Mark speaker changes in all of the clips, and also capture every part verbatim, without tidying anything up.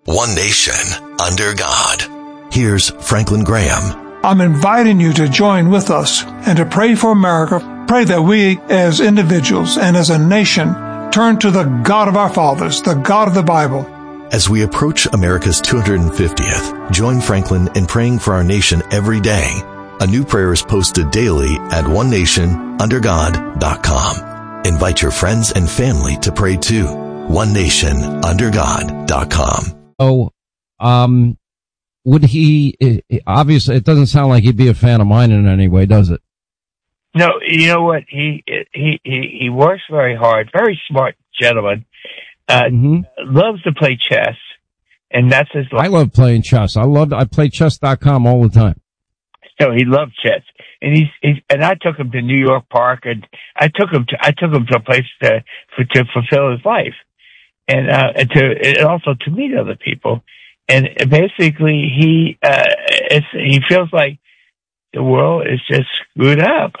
Speaker 1: One nation, under God. Here's Franklin Graham.
Speaker 2: I'm inviting you to join with us and to pray for America. Pray that we as individuals and as a nation turn to the God of our fathers, the God of the Bible.
Speaker 1: As we approach America's two hundred fiftieth, join Franklin in praying for our nation every day. A new prayer is posted daily at one nation under god dot com. Invite your friends and family to pray too. one nation under god dot com.
Speaker 3: Oh, um, would he, obviously, it doesn't sound like he'd be a fan of mine in any way, does it?
Speaker 4: No, you know what? He, he, he, he works very hard, very smart gentleman, uh, mm-hmm. loves to play chess, and that's his life.
Speaker 3: I love playing chess. I love, I play chess dot com all the time.
Speaker 4: So he loved chess. And he's, he's, and I took him to New York Park, and I took him to, I took him to a place to, for, to fulfill his life. And, uh, and to, and also to meet other people. And basically he, uh, it's, he feels like the world is just screwed up.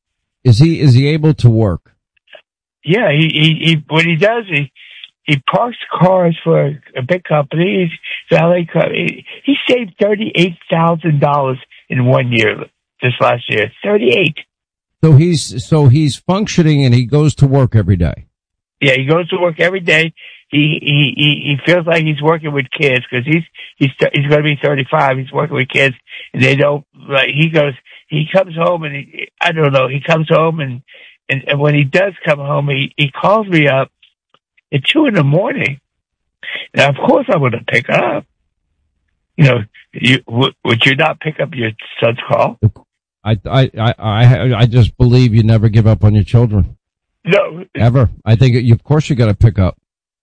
Speaker 3: Is he, is he able to work?
Speaker 4: Yeah, he, he, he what he does, he, he parks cars for a big company. He's valet company. He saved thirty-eight thousand dollars in one year, this last year. thirty-eight.
Speaker 3: So he's, so he's functioning and he goes to work every day.
Speaker 4: Yeah, he goes to work every day. He, he, he, he feels like he's working with kids because he's, he's, he's going to be thirty-five. He's working with kids and they don't, like, he goes, he comes home and he, I don't know, he comes home and, and, and when he does come home, he, he calls me up at two in the morning. Now, of course I would have picked up. You know, you, w- would you not pick up your son's call?
Speaker 3: I, I, I, I, I just believe you never give up on your children.
Speaker 4: No.
Speaker 3: Ever. I think, you, of course you got to pick up.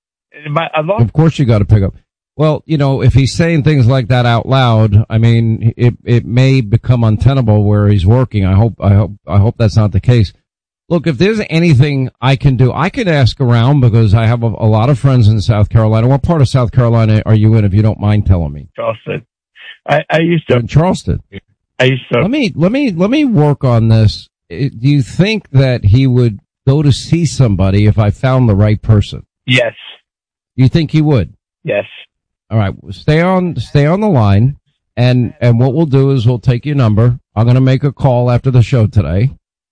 Speaker 4: My, long-
Speaker 3: of course you got to pick up. Well, you know, if he's saying things like that out loud, I mean, it, it may become untenable where he's working. I hope, I hope, I hope that's not the case. Look, if there's anything I can do, I could ask around because I have a, a lot of friends in South Carolina. What part of South Carolina are you in, if you don't mind telling me?
Speaker 4: Charleston. I, I used to.
Speaker 3: You're in Charleston.
Speaker 4: I used to.
Speaker 3: Let me, let me, let me work on this. Do you think that he would go to see somebody if I found the right person?
Speaker 4: Yes.
Speaker 3: You think he would?
Speaker 4: Yes.
Speaker 3: All right. Stay on, stay on the line. And, and what we'll do is we'll take your number. I'm going to make a call after the show today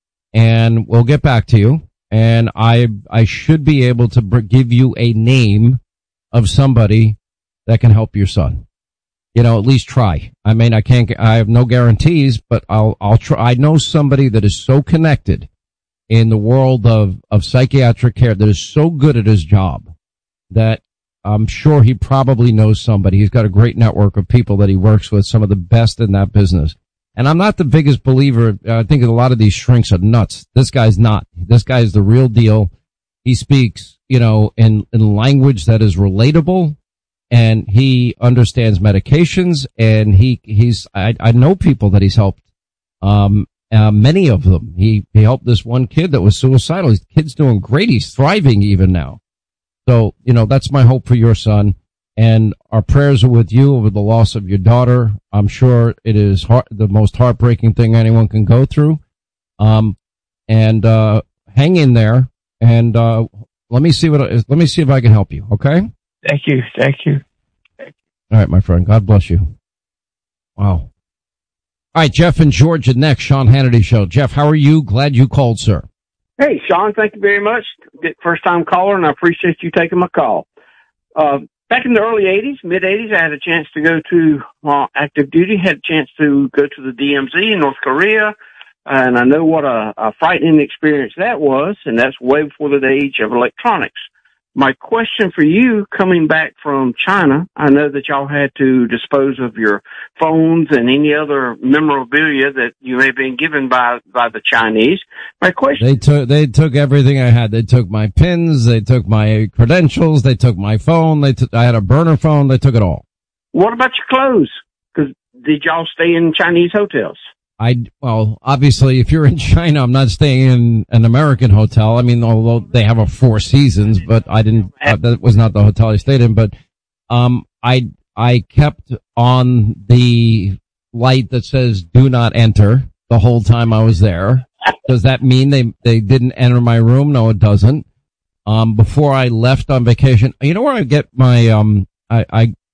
Speaker 3: and we'll get back to you. And I, I should be able to br- give you a name of somebody that can help your son. You know, at least try. I mean, I can't, I have no guarantees, but I'll, I'll try. I know somebody that is so connected in the world of, of psychiatric care that is so good at his job that I'm sure he probably knows somebody. He's got a great network of people that he works with, some of the best in that business. And I'm not the biggest believer. I think a lot of these shrinks are nuts. This guy's not. This guy is the real deal. He speaks, you know, in, in language that is relatable, and he understands medications, and he, he's, I, I know people that he's helped, um, uh, many of them. He, he helped this one kid that was suicidal. His kid's doing great. He's thriving even now. So, you know, that's my hope for your son. And our prayers are with you over the loss of your daughter. I'm sure it is heart, the most heartbreaking thing anyone can go through. Um, and, uh, hang in there. And, uh, let me see what, let me see if I can help you. Okay?
Speaker 4: Thank you. Thank you. Thank you.
Speaker 3: All right, my friend. God bless you. Wow. All right, Jeff in Georgia next, Sean Hannity Show. Jeff, how are you? Glad you called, sir.
Speaker 5: Hey, Sean, thank you very much. First time caller, and I appreciate you taking my call. Uh, back in the early eighties, mid eighties, I had a chance to go to uh, active duty, had a chance to go to the D M Z in North Korea, and I know what a, a frightening experience that was, and that's way before the age of electronics. My question for you, coming back from China, I know that y'all had to dispose of your phones and any other memorabilia that you may have been given by, by the Chinese. My question...
Speaker 3: They took, they took everything I had. They took my pins, they took my credentials, they took my phone, they took, I had a burner phone, they took it all.
Speaker 5: What about your clothes? Because did y'all stay in Chinese hotels?
Speaker 3: I, well, obviously, if you're in China, I'm not staying in an American hotel. I mean, although they have a Four Seasons, but I didn't, uh, that was not the hotel I stayed in, but, um, I, I kept on the light that says do not enter the whole time I was there. Does that mean they, they didn't enter my room? No, it doesn't. Um, before I left on vacation, you know where I get my, um, I, I,